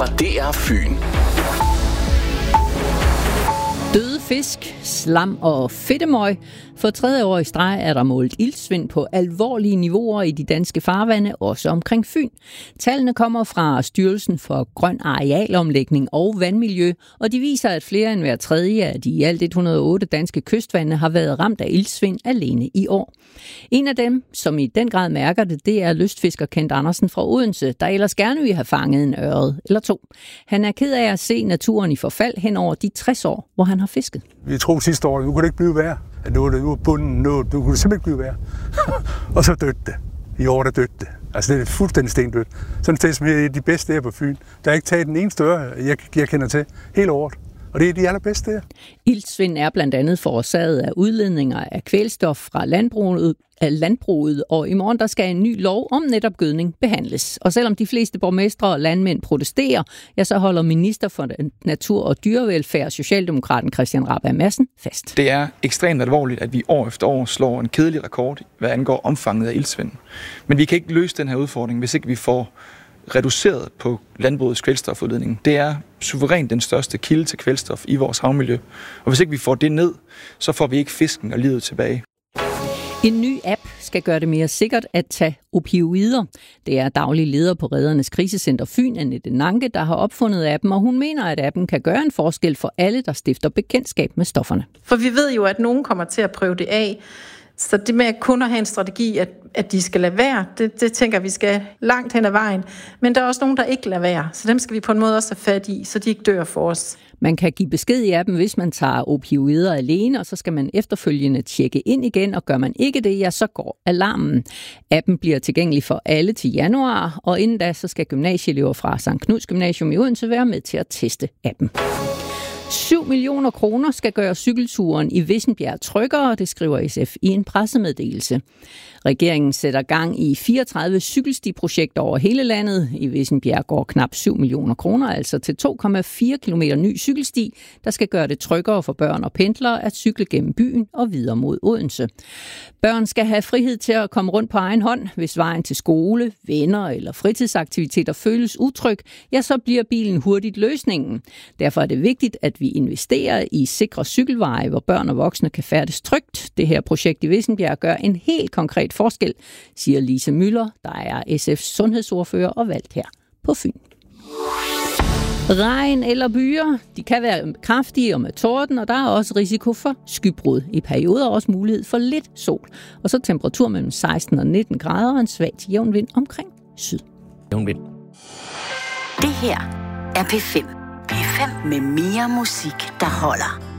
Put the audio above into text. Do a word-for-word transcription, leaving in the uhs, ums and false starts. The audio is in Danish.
fra D R Fyn. Døde fisk, slam og fedtemøg. For tredje år i streg er der målt iltsvind på alvorlige niveauer i de danske farvande, også omkring Fyn. Tallene kommer fra Styrelsen for Grøn Arealomlægning og Vandmiljø, og de viser, at flere end hver tredje af de i alt et hundrede og otte danske kystvande har været ramt af iltsvind alene i år. En af dem, som i den grad mærker det, det er lystfisker Kent Andersen fra Odense, der ellers gerne vil have fanget en ørred eller to. Han er ked af at se naturen i forfald hen over de tres år, hvor han har fisket. Vi troede sidste år, nu kunne det ikke blive værre. At nu er det nu er bunden, nu, nu kunne det simpelthen ikke blive værre. Og så døde det. I år der døde det. Altså det er fuldstændig stendødt. Sådan et sted som er de bedste her på Fyn. Der er ikke taget den eneste øre, jeg, jeg kender til hele året. Og det er de allerbedste her. Iltsvind er blandt andet forårsaget af udledninger af kvælstof fra landbruget, af landbruget, og i morgen der skal en ny lov om netop gødning behandles. Og selvom de fleste borgmestre og landmænd protesterer, ja, så holder minister for natur og dyrevelfærd, Socialdemokraten Christian Rabjerg Madsen, fast. Det er ekstremt alvorligt, at vi år efter år slår en kedelig rekord, hvad angår omfanget af iltsvind. Men vi kan ikke løse den her udfordring, hvis ikke vi får reduceret på landbrugets kvælstofudledning. Det er suverænt den største kilde til kvælstof i vores havmiljø. Og hvis ikke vi får det ned, så får vi ikke fisken og livet tilbage. En ny app skal gøre det mere sikkert at tage opioider. Det er daglig leder på Redernes Krisecenter Fyn, Annette Nanke, der har opfundet appen, og hun mener, at appen kan gøre en forskel for alle, der stifter bekendtskab med stofferne. For vi ved jo, at nogen kommer til at prøve det af. Så det med kun at have en strategi, at, at de skal lade være, det, det tænker vi skal langt hen ad vejen. Men der er også nogen, der ikke lader være, så dem skal vi på en måde også have fat i, så de ikke dør for os. Man kan give besked i appen, hvis man tager opioider alene, og så skal man efterfølgende tjekke ind igen, og gør man ikke det, ja, så går alarmen. Appen bliver tilgængelig for alle til januar, og inden da, så skal gymnasieelever fra Sankt Knuds Gymnasium i Odense være med til at teste appen. syv millioner kroner skal gøre cykelturen i Vissenbjerg tryggere, det skriver S F i en pressemeddelelse. Regeringen sætter gang i fireogtredive cykelstiprojekter over hele landet. I Vissenbjerg går knap syv millioner kroner, altså til to komma fire kilometer ny cykelsti, der skal gøre det tryggere for børn og pendlere at cykle gennem byen og videre mod Odense. Børn skal have frihed til at komme rundt på egen hånd. Hvis vejen til skole, venner eller fritidsaktiviteter føles utryg, ja, så bliver bilen hurtigt løsningen. Derfor er det vigtigt, at vi investerer i sikre cykelveje, hvor børn og voksne kan færdes trygt. Det her projekt i Vissenbjerg gør en helt konkret forskel, siger Lise Møller, der er S F's sundhedsordfører og valgt her på Fyn. Regn eller byer, de kan være kraftige og med torden, og der er også risiko for skybrud. I perioder også mulighed for lidt sol. Og så temperatur mellem seksten og nitten grader og en svag til jævn vind omkring syd. Jævn vind. Det her er P fem. P fem med mere musik, der holder.